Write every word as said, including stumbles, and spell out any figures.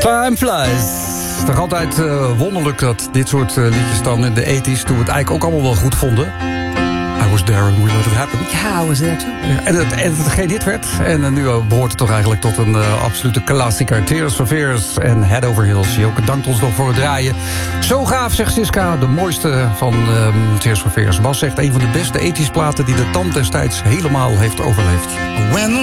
Time flies. Toch altijd uh, wonderlijk dat dit soort uh, liedjes dan in de tachtiger toen we het eigenlijk ook allemaal wel goed vonden. I was there and we let it happen. Ja, I was there too. Ja, en, het, en het geen hit werd. En uh, nu uh, behoort het toch eigenlijk tot een uh, absolute klassieker. Tears for Fears en Head Over Heels. Joke dankt ons nog voor het draaien. Zo gaaf, zegt Siska. De mooiste van uh, Tears for Fears. Bas zegt een van de beste tachtiger platen die de tand destijds helemaal heeft overleefd. When